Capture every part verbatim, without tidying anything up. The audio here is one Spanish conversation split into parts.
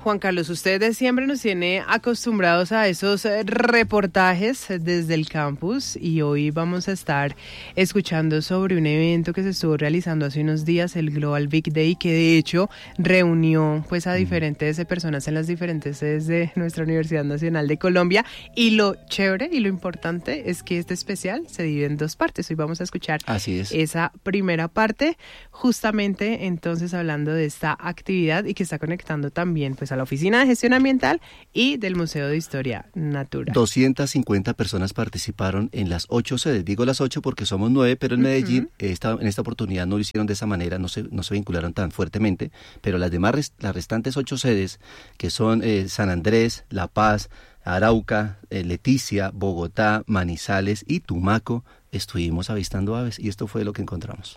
Juan Carlos, usted siempre nos tiene acostumbrados a esos reportajes desde el campus y hoy vamos a estar escuchando sobre un evento que se estuvo realizando hace unos días, el Global Big Day, que de hecho reunió pues a diferentes personas en las diferentes sedes de nuestra Universidad Nacional de Colombia, y lo chévere y lo importante es que este especial se divide en dos partes. Hoy vamos a escuchar Así es. esa primera parte, justamente entonces hablando de esta actividad y que está conectando también pues a la Oficina de Gestión Ambiental y del Museo de Historia Natural. doscientas cincuenta personas participaron en las ocho sedes. Digo las ocho porque somos nueve, pero en Medellín uh-huh. esta, en esta oportunidad no lo hicieron de esa manera, no se, no se vincularon tan fuertemente, pero las demás, las restantes ocho sedes, que son eh, San Andrés, La Paz, Arauca, eh, Leticia, Bogotá, Manizales y Tumaco, estuvimos avistando aves y esto fue lo que encontramos.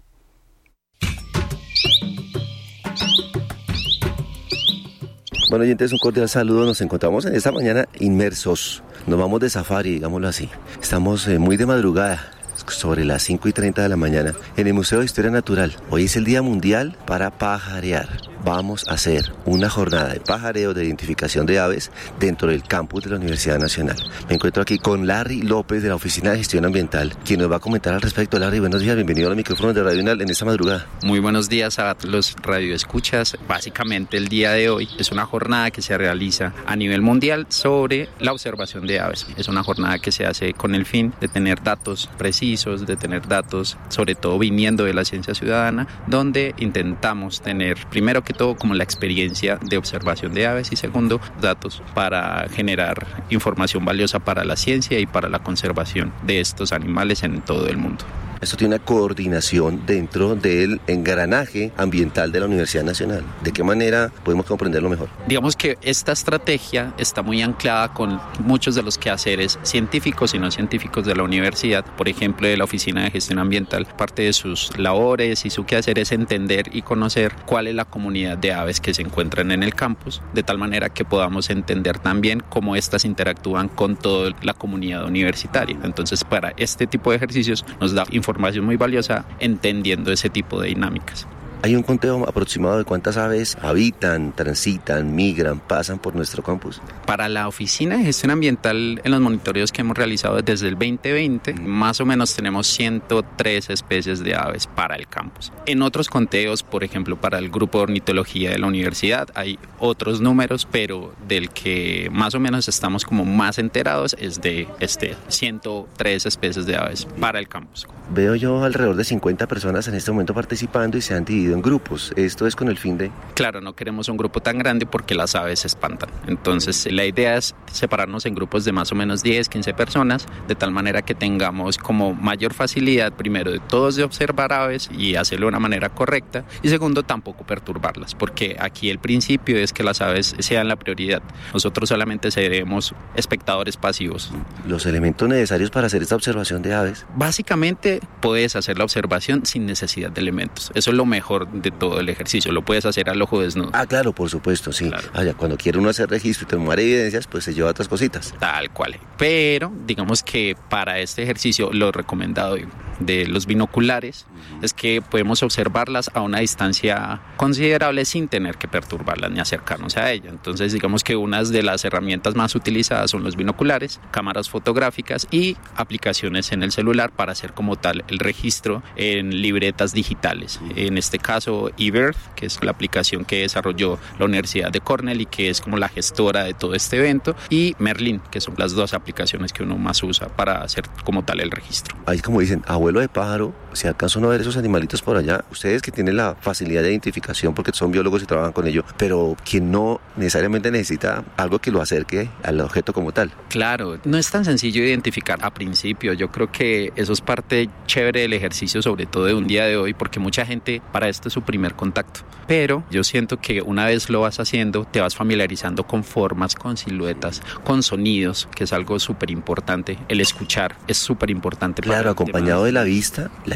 Bueno, oyentes, un cordial saludo. Nos encontramos en esta mañana inmersos. Nos vamos de safari, digámoslo así. Estamos eh, muy de madrugada, sobre las cinco y treinta de la mañana, en el Museo de Historia Natural. Hoy es el Día Mundial para Pajarear. Vamos a hacer una jornada de pajareo, de identificación de aves dentro del campus de la Universidad Nacional. Me encuentro aquí con Larry López de la Oficina de Gestión Ambiental, quien nos va a comentar al respecto. Larry, buenos días, bienvenido a los micrófonos de Radio Unal en esta madrugada. Muy buenos días a los radioescuchas. Básicamente el día de hoy es una jornada que se realiza a nivel mundial sobre la observación de aves. Es una jornada que se hace con el fin de tener datos precisos, de tener datos sobre todo viniendo de la ciencia ciudadana, donde intentamos tener primero que todo como la experiencia de observación de aves y segundo, datos para generar información valiosa para la ciencia y para la conservación de estos animales en todo el mundo. Esto tiene una coordinación dentro del engranaje ambiental de la Universidad Nacional. ¿De qué manera podemos comprenderlo mejor? Digamos que esta estrategia está muy anclada con muchos de los quehaceres científicos y no científicos de la universidad. Por ejemplo, de la Oficina de Gestión Ambiental, parte de sus labores y su quehacer es entender y conocer cuál es la comunidad de aves que se encuentran en el campus, de tal manera que podamos entender también cómo éstas interactúan con toda la comunidad universitaria. Entonces, para este tipo de ejercicios nos da información información muy valiosa entendiendo ese tipo de dinámicas. ¿Hay un conteo aproximado de cuántas aves habitan, transitan, migran, pasan por nuestro campus? Para la Oficina de Gestión Ambiental, en los monitoreos que hemos realizado desde el veinte veinte, más o menos tenemos ciento tres especies de aves para el campus. En otros conteos, por ejemplo, para el grupo de ornitología de la universidad, hay otros números, pero del que más o menos estamos como más enterados es de este ciento tres especies de aves para el campus. Veo yo alrededor de cincuenta personas en este momento participando y se han dividido en grupos. ¿Esto es con el fin de...? Claro, no queremos un grupo tan grande porque las aves se espantan. Entonces, la idea es separarnos en grupos de más o menos diez, quince personas, de tal manera que tengamos como mayor facilidad, primero, de todos de observar aves y hacerlo de una manera correcta, y segundo, tampoco perturbarlas, porque aquí el principio es que las aves sean la prioridad. Nosotros solamente seremos espectadores pasivos. ¿Los elementos necesarios para hacer esta observación de aves? Básicamente, puedes hacer la observación sin necesidad de elementos. Eso es lo mejor de todo el ejercicio, lo puedes hacer al ojo desnudo. Ah, claro, por supuesto, sí. Claro. Ah, ya, cuando quiere uno hacer registro y tomar evidencias, pues se lleva otras cositas. Tal cual. Pero, digamos que para este ejercicio, lo recomendado de los binoculares uh-huh. es que podemos observarlas a una distancia considerable sin tener que perturbarlas ni acercarnos a ella. Entonces, digamos que unas de las herramientas más utilizadas son los binoculares, cámaras fotográficas y aplicaciones en el celular para hacer como tal el registro en libretas digitales. Uh-huh. En este caso, eBird, que es la aplicación que desarrolló la Universidad de Cornell y que es como la gestora de todo este evento, y Merlin, que son las dos aplicaciones que uno más usa para hacer como tal el registro. Ahí, como dicen, abuelo de pájaro, si alcanzan a ver esos animalitos por allá, ustedes que tienen la facilidad de identificación porque son biólogos y trabajan con ello, pero quien no necesariamente necesita algo que lo acerque al objeto como tal. Claro, no es tan sencillo identificar a principio. Yo creo que eso es parte chévere del ejercicio, sobre todo de un día de hoy, porque mucha gente para esto es su primer contacto. Pero yo siento que una vez lo vas haciendo, te vas familiarizando con formas, con siluetas, con sonidos, que es algo súper importante. El escuchar es súper importante. Claro, acompañado de la vista, la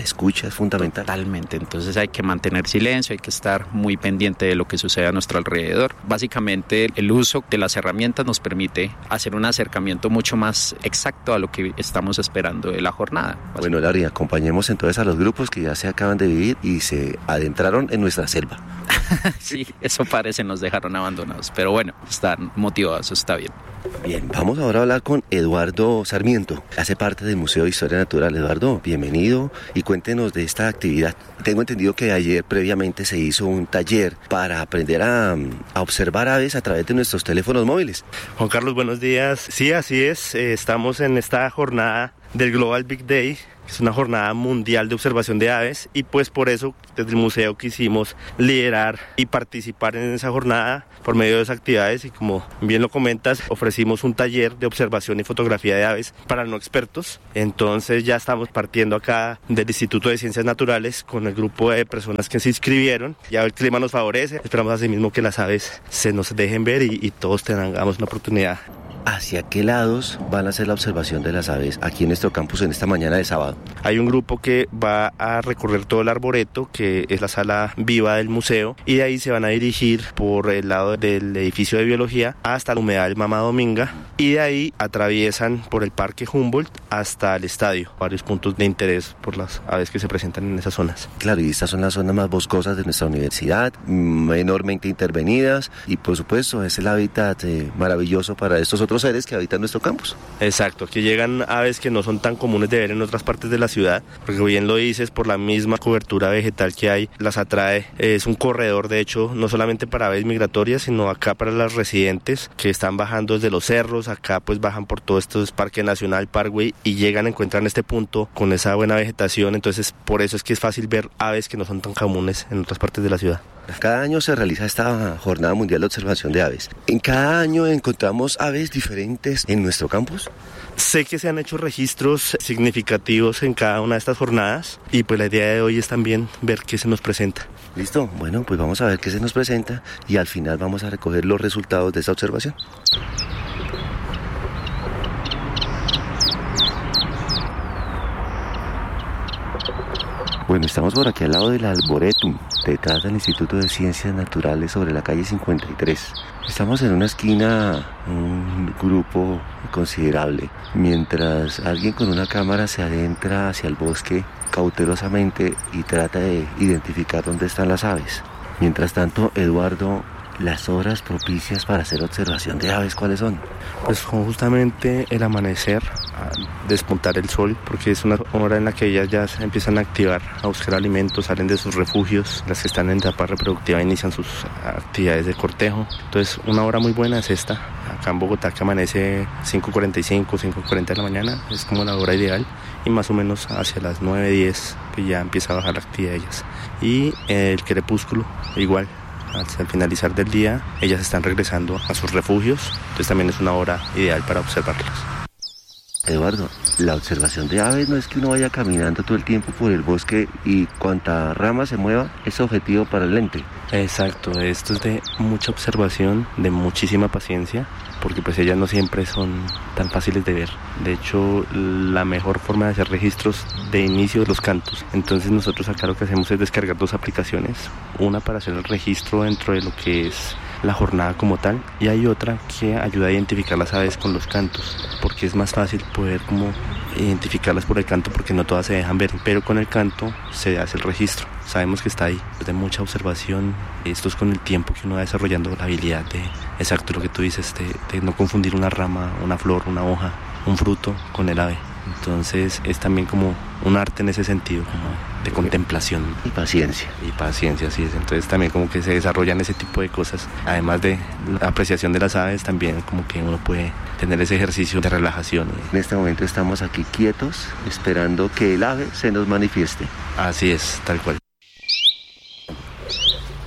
escucha es fundamental. Totalmente, entonces hay que mantener silencio, hay que estar muy pendiente de lo que sucede a nuestro alrededor. Básicamente el uso de las herramientas nos permite hacer un acercamiento mucho más exacto a lo que estamos esperando de la jornada. Bueno, Larry, acompañemos entonces a los grupos que ya se acaban de vivir y se adentraron en nuestra selva. Sí, eso parece, nos dejaron abandonados, pero bueno, están motivados, está bien. Bien, vamos ahora a hablar con Eduardo Sarmiento, hace parte del Museo de Historia Natural. Eduardo, bienvenido y cuéntenos de esta actividad. Tengo entendido que ayer previamente se hizo un taller para aprender a, a observar aves a través de nuestros teléfonos móviles. Juan Carlos, buenos días. Sí, así es, eh, estamos en esta jornada del Global Big Day. Es una jornada mundial de observación de aves y pues por eso desde el museo quisimos liderar y participar en esa jornada por medio de esas actividades y como bien lo comentas, ofrecimos un taller de observación y fotografía de aves para no expertos. Entonces ya estamos partiendo acá del Instituto de Ciencias Naturales con el grupo de personas que se inscribieron. Ya el clima nos favorece, esperamos así mismo que las aves se nos dejen ver y, y todos tengamos una oportunidad. ¿Hacia qué lados van a hacer la observación de las aves aquí en nuestro campus en esta mañana de sábado? Hay un grupo que va a recorrer todo el arboreto, que es la sala viva del museo, y de ahí se van a dirigir por el lado del edificio de biología hasta el humedal Mamá Dominga, y de ahí atraviesan por el Parque Humboldt hasta el estadio, varios puntos de interés por las aves que se presentan en esas zonas. Claro, y estas son las zonas más boscosas de nuestra universidad, enormemente intervenidas, y por supuesto es el hábitat eh, maravilloso para estos otros seres que habitan nuestro campus. Exacto, aquí llegan aves que no son tan comunes de ver en otras partes de la ciudad, porque bien lo dices, por la misma cobertura vegetal que hay, las atrae. Es un corredor, de hecho, no solamente para aves migratorias, sino acá para las residentes que están bajando desde los cerros, acá pues bajan por todo esto, es Parque Nacional, Parkway, y llegan a encontrar este punto con esa buena vegetación, entonces por eso es que es fácil ver aves que no son tan comunes en otras partes de la ciudad. Cada año se realiza esta Jornada Mundial de Observación de Aves. ¿En cada año encontramos aves diferentes en nuestro campus? Sé que se han hecho registros significativos en cada una de estas jornadas y pues la idea de hoy es también ver qué se nos presenta. Listo, bueno, pues vamos a ver qué se nos presenta y al final vamos a recoger los resultados de esta observación. Bueno, estamos por aquí al lado del Arboretum, detrás del Instituto de Ciencias Naturales sobre la calle cincuenta y tres. Estamos en una esquina, un grupo considerable, mientras alguien con una cámara se adentra hacia el bosque cautelosamente y trata de identificar dónde están las aves. Mientras tanto, Eduardo, las horas propicias para hacer observación de aves, ¿cuáles son? Pues justamente el amanecer, a despuntar el sol, porque es una hora en la que ellas ya se empiezan a activar, a buscar alimentos, salen de sus refugios, las que están en etapa reproductiva inician sus actividades de cortejo. Entonces una hora muy buena es esta, acá en Bogotá que amanece cinco cuarenta y cinco, cinco cuarenta de la mañana, es como la hora ideal, y más o menos hacia las nueve diez que ya empieza a bajar la actividad de ellas. Y el crepúsculo igual. Al finalizar del día, ellas están regresando a sus refugios, entonces también es una hora ideal para observarlas. Eduardo, la observación de aves no es que uno vaya caminando todo el tiempo por el bosque y cuanta rama se mueva es objetivo para el lente. Exacto, esto es de mucha observación, de muchísima paciencia, porque pues ellas no siempre son tan fáciles de ver. De hecho, la mejor forma de hacer registros de inicio de los cantos. Entonces nosotros acá lo que hacemos es descargar dos aplicaciones, una para hacer el registro dentro de lo que es la jornada como tal, y hay otra que ayuda a identificar las aves con los cantos, porque es más fácil poder como identificarlas por el canto, porque no todas se dejan ver, pero con el canto se hace el registro, sabemos que está ahí. De mucha observación, esto es con el tiempo que uno va desarrollando la habilidad de, exacto lo que tú dices, de, de no confundir una rama, una flor, una hoja, un fruto con el ave. Entonces es también como un arte en ese sentido, como de contemplación. Y paciencia. Y paciencia, así es. Entonces también como que se desarrollan ese tipo de cosas. Además de la apreciación de las aves, también como que uno puede tener ese ejercicio de relajación. En este momento estamos aquí quietos, esperando que el ave se nos manifieste. Así es, tal cual.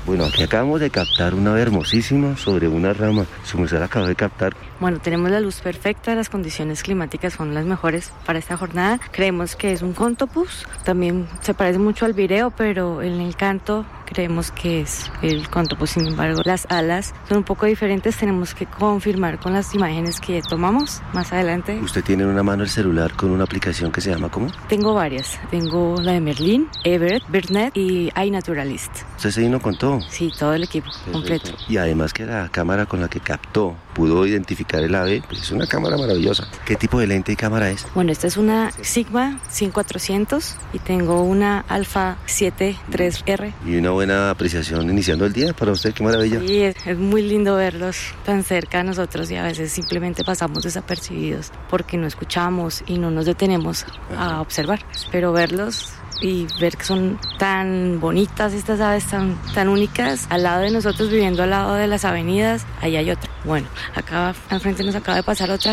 Bueno, aquí acabamos de captar una ave hermosísima sobre una rama. Su merced la acaba de captar. Bueno, tenemos la luz perfecta, las condiciones climáticas son las mejores para esta jornada. Creemos que es un contopus, también se parece mucho al vireo, pero en el canto creemos que es el contopus. Sin embargo, las alas son un poco diferentes, tenemos que confirmar con las imágenes que tomamos más adelante. ¿Usted tiene en una mano el celular con una aplicación que se llama cómo? Tengo varias, tengo la de Merlin, Everett, BirdNet y iNaturalist. ¿Usted se vino con todo? Sí, todo el equipo, Perfecto. Completo. Y además que la cámara con la que captó pudo identificar el ave, pues es una cámara maravillosa. ¿Qué tipo de lente y cámara es? Bueno, esta es una Sigma cien cuatrocientos y tengo una Alpha siete tres R. Y una buena apreciación iniciando el día para usted, qué maravilla. Sí, es, es muy lindo verlos tan cerca a nosotros y a veces simplemente pasamos desapercibidos porque no escuchamos y no nos detenemos a observar, pero verlos y ver que son tan bonitas estas aves, tan, tan únicas, al lado de nosotros, viviendo al lado de las avenidas, ahí hay otra. Bueno, acá al frente nos acaba de pasar otra.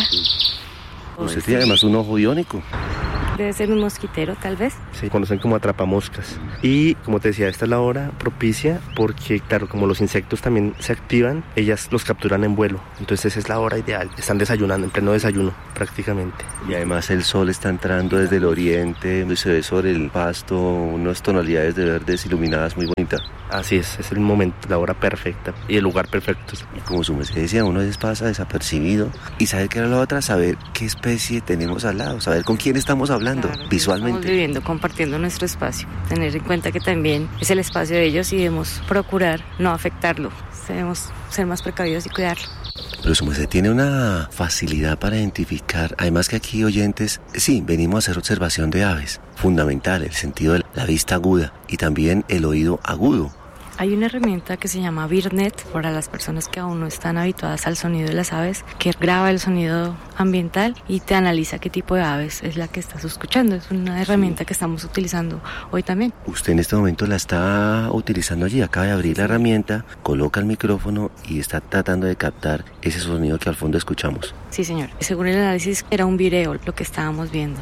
Usted tiene además un ojo biónico. Debe ser un mosquitero, tal vez. Se conocen como atrapamoscas. Y como te decía, esta es la hora propicia porque, claro, como los insectos también se activan, ellas los capturan en vuelo. Entonces esa es la hora ideal. Están desayunando, en pleno desayuno prácticamente. Y además el sol está entrando desde el oriente, se ve sobre el pasto unas tonalidades de verdes iluminadas muy bonitas. Así es, es el momento, la hora perfecta y el lugar perfecto. Y como su merced decía, uno a veces pasa desapercibido y saber qué era la otra, saber qué especie tenemos al lado, saber con quién estamos hablando. Claro, visualmente. Estamos viviendo, compartiendo nuestro espacio. Tener en cuenta que también es el espacio de ellos y debemos procurar no afectarlo. Debemos ser más precavidos y cuidarlo. Pero su merced tiene una facilidad para identificar. Además que aquí, oyentes, sí, venimos a hacer observación de aves. Fundamental, el sentido de la vista aguda y también el oído agudo. Hay una herramienta que se llama BirdNet para las personas que aún no están habituadas al sonido de las aves, que graba el sonido ambiental y te analiza qué tipo de aves es la que estás escuchando. Es una herramienta que estamos utilizando hoy también. Usted en este momento la está utilizando allí, acaba de abrir la herramienta, coloca el micrófono y está tratando de captar ese sonido que al fondo escuchamos. Sí, señor. Según el análisis era un vireo lo que estábamos viendo.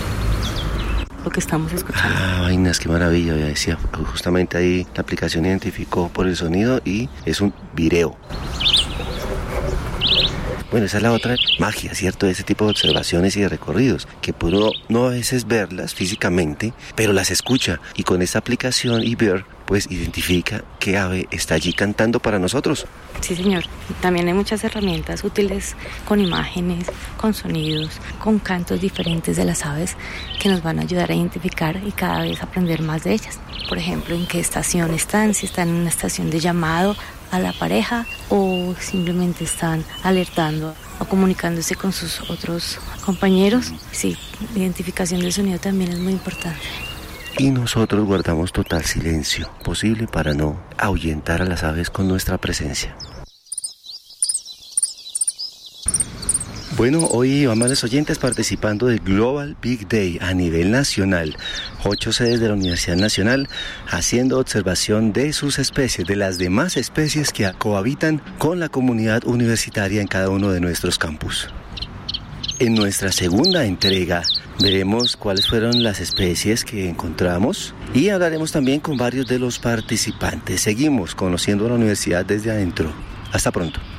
Lo que estamos escuchando. Ah, vainas, qué maravilla, ya decía, justamente ahí la aplicación identificó por el sonido y es un vireo. Bueno, esa es la otra magia, ¿cierto? De ese tipo de observaciones y de recorridos, que pudo no a veces verlas físicamente, pero las escucha y con esta aplicación eBird pues identifica qué ave está allí cantando para nosotros. Sí, señor. También hay muchas herramientas útiles con imágenes, con sonidos, con cantos diferentes de las aves que nos van a ayudar a identificar y cada vez aprender más de ellas. Por ejemplo, en qué estación están, si están en una estación de llamado a la pareja o simplemente están alertando o comunicándose con sus otros compañeros. Sí, la identificación del sonido también es muy importante. Y nosotros guardamos total silencio posible para no ahuyentar a las aves con nuestra presencia. Bueno, hoy amables oyentes participando del Global Big Day a nivel nacional. Ocho sedes de la Universidad Nacional haciendo observación de sus especies, de las demás especies que cohabitan con la comunidad universitaria en cada uno de nuestros campus. En nuestra segunda entrega veremos cuáles fueron las especies que encontramos y hablaremos también con varios de los participantes. Seguimos conociendo a la universidad desde adentro. Hasta pronto.